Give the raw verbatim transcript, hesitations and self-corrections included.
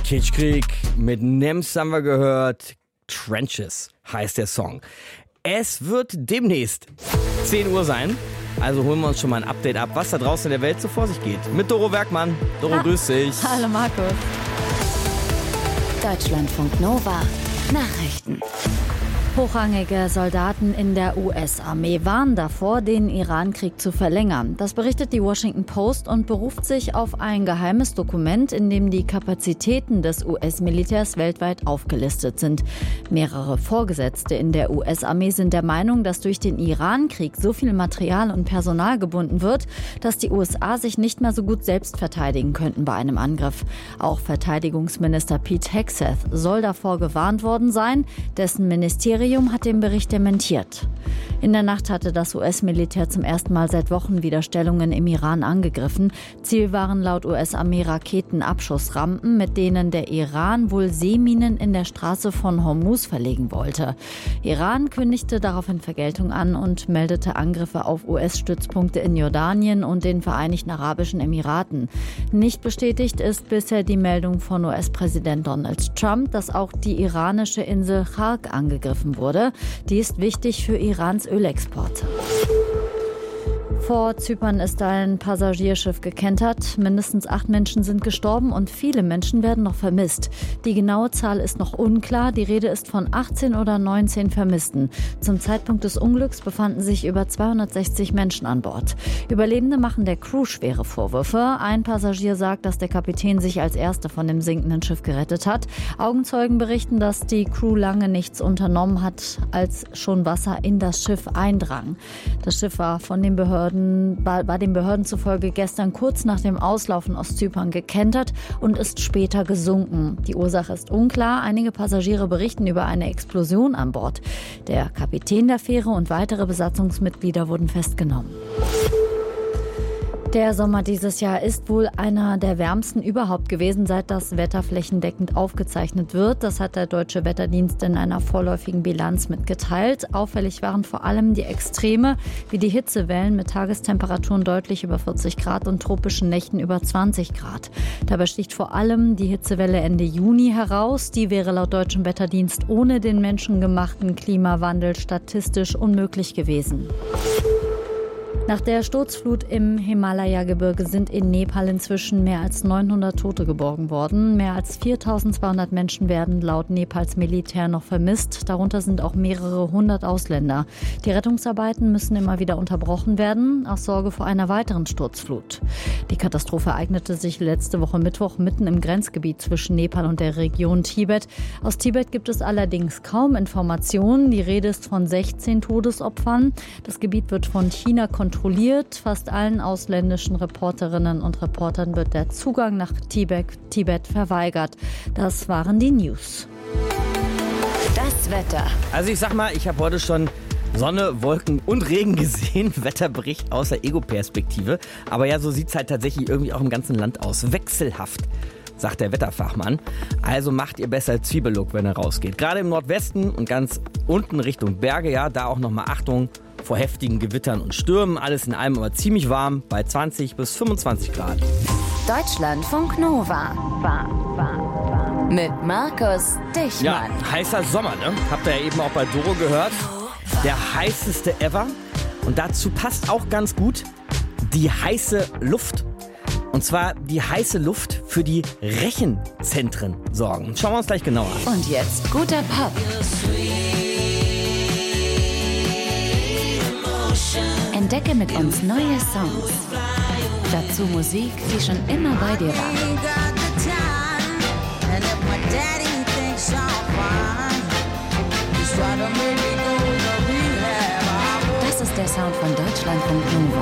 Kitschkrieg mit Nems haben wir gehört. Trenches heißt der Song. Es wird demnächst zehn Uhr sein. Also holen wir uns schon mal ein Update ab, was da draußen in der Welt so vor sich geht. Mit Doro Werkmann. Doro, ha. grüß dich. Hallo Markus. Deutschlandfunk Nova. Nachrichten. Hochrangige Soldaten in der U S-Armee warnen davor, den Iran-Krieg zu verlängern. Das berichtet die Washington Post und beruft sich auf ein geheimes Dokument, in dem die Kapazitäten des U S-Militärs weltweit aufgelistet sind. Mehrere Vorgesetzte in der U S-Armee sind der Meinung, dass durch den Iran-Krieg so viel Material und Personal gebunden wird, dass die U S A sich nicht mehr so gut selbst verteidigen könnten bei einem Angriff. Auch Verteidigungsminister Pete Hegseth soll davor gewarnt worden sein. Dessen Ministerium hat den Bericht dementiert. In der Nacht hatte das U S-Militär zum ersten Mal seit Wochen Widerstellungen im Iran angegriffen. Ziel waren laut U S-Armee Raketenabschussrampen, mit denen der Iran wohl Seeminen in der Straße von Hormuz verlegen wollte. Iran kündigte daraufhin Vergeltung an und meldete Angriffe auf U S-Stützpunkte in Jordanien und den Vereinigten Arabischen Emiraten. Nicht bestätigt ist bisher die Meldung von U S-Präsident Donald Trump, dass auch die iranische Insel Chark angegriffen wurde. Die ist wichtig für Irans Ölexporte. Vor Zypern ist ein Passagierschiff gekentert. Mindestens acht Menschen sind gestorben und viele Menschen werden noch vermisst. Die genaue Zahl ist noch unklar. Die Rede ist von achtzehn oder neunzehn Vermissten. Zum Zeitpunkt des Unglücks befanden sich über zweihundertsechzig Menschen an Bord. Überlebende machen der Crew schwere Vorwürfe. Ein Passagier sagt, dass der Kapitän sich als erster von dem sinkenden Schiff gerettet hat. Augenzeugen berichten, dass die Crew lange nichts unternommen hat, als schon Wasser in das Schiff eindrang. Das Schiff war von den Behörden war den Behörden zufolge gestern kurz nach dem Auslaufen aus Zypern gekentert und ist später gesunken. Die Ursache ist unklar. Einige Passagiere berichten über eine Explosion an Bord. Der Kapitän der Fähre und weitere Besatzungsmitglieder wurden festgenommen. Der Sommer dieses Jahr ist wohl einer der wärmsten überhaupt gewesen, seit das Wetter flächendeckend aufgezeichnet wird. Das hat der Deutsche Wetterdienst in einer vorläufigen Bilanz mitgeteilt. Auffällig waren vor allem die Extreme, wie die Hitzewellen mit Tagestemperaturen deutlich über vierzig Grad und tropischen Nächten über zwanzig Grad. Dabei sticht vor allem die Hitzewelle Ende Juni heraus. Die wäre laut Deutschem Wetterdienst ohne den menschengemachten Klimawandel statistisch unmöglich gewesen. Nach der Sturzflut im Himalaya-Gebirge sind in Nepal inzwischen mehr als neunhundert Tote geborgen worden. Mehr als viertausendzweihundert Menschen werden laut Nepals Militär noch vermisst. Darunter sind auch mehrere hundert Ausländer. Die Rettungsarbeiten müssen immer wieder unterbrochen werden, aus Sorge vor einer weiteren Sturzflut. Die Katastrophe ereignete sich letzte Woche Mittwoch mitten im Grenzgebiet zwischen Nepal und der Region Tibet. Aus Tibet gibt es allerdings kaum Informationen. Die Rede ist von sechzehn Todesopfern. Das Gebiet wird von China kontrolliert. Fast allen ausländischen Reporterinnen und Reportern wird der Zugang nach Tibet, Tibet verweigert. Das waren die News. Das Wetter. Also ich sag mal, ich habe heute schon Sonne, Wolken und Regen gesehen. Wetterbericht aus der Ego-Perspektive. Aber ja, so sieht es halt tatsächlich irgendwie auch im ganzen Land aus. Wechselhaft, sagt der Wetterfachmann. Also macht ihr besser Zwiebellook, wenn ihr rausgeht. Gerade im Nordwesten und ganz unten Richtung Berge, ja, da auch nochmal Achtung vor heftigen Gewittern und Stürmen. Alles in allem aber ziemlich warm, bei zwanzig bis fünfundzwanzig Grad. Deutschlandfunk Nova. War, war, war. Mit Markus Dichmann. Ja, heißer Sommer, ne? Habt ihr ja eben auch bei Doro gehört. Der heißeste ever. Und dazu passt auch ganz gut die heiße Luft. Und zwar die heiße Luft für die Rechenzentren sorgen. Schauen wir uns gleich genauer an. Und jetzt guter Pop. Entdecke mit uns neue Songs. Dazu Musik, die schon immer bei dir war. Das ist der Sound von Deutschlandfunk Nova.